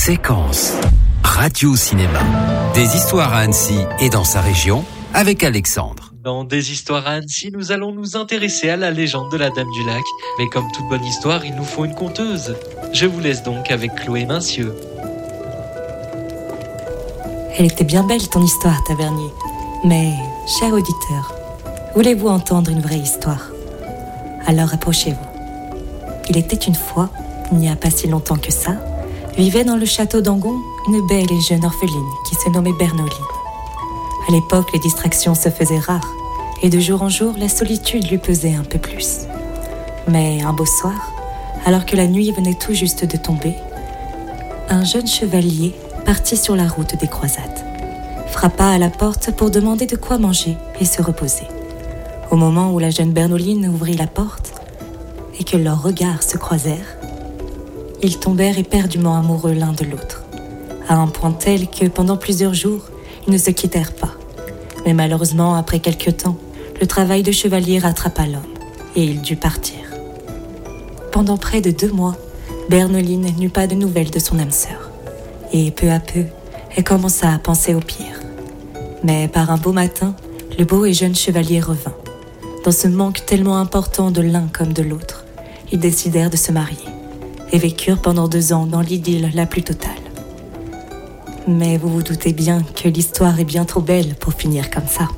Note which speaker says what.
Speaker 1: Séquence Radio-Cinéma. Des histoires à Annecy et dans sa région avec Alexandre.
Speaker 2: Dans Des histoires à Annecy, nous allons nous intéresser à la légende de la Dame du Lac. Mais comme toute bonne histoire, il nous faut une conteuse. Je vous laisse donc avec Chloé Mincieux.
Speaker 3: Elle était bien belle ton histoire, Tavernier. Mais, cher auditeur, voulez-vous entendre une vraie histoire ? Alors approchez-vous. Il était une fois, il n'y a pas si longtemps que ça, vivait dans le château d'Angon une belle et jeune orpheline qui se nommait Bernoline. À l'époque, les distractions se faisaient rares, et de jour en jour, la solitude lui pesait un peu plus. Mais un beau soir, alors que la nuit venait tout juste de tomber, un jeune chevalier partit sur la route des croisades, frappa à la porte pour demander de quoi manger et se reposer. Au moment où la jeune Bernoline ouvrit la porte et que leurs regards se croisèrent, ils tombèrent éperdument amoureux l'un de l'autre, à un point tel que pendant plusieurs jours, ils ne se quittèrent pas. Mais malheureusement, après quelque temps, le travail de chevalier rattrapa l'homme et il dut partir. Pendant près de 2 mois, Bernoline n'eut pas de nouvelles de son âme sœur. Et peu à peu, elle commença à penser au pire. Mais par un beau matin, le beau et jeune chevalier revint. Dans ce manque tellement important de l'un comme de l'autre, ils décidèrent de se marier et vécurent pendant 2 ans dans l'idylle la plus totale. Mais vous vous doutez bien que l'histoire est bien trop belle pour finir comme ça.